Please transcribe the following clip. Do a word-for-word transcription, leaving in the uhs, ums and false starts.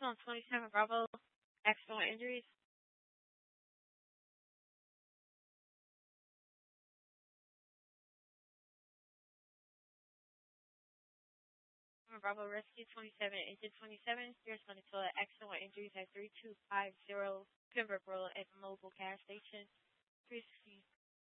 on twenty-seven Bravo, accidental injuries. Bravo Rescue twenty-seven, Engine twenty-seven, Spears Manitola, accidental injuries at three two five zero Pembroke Road at the mobile gas station. three sixty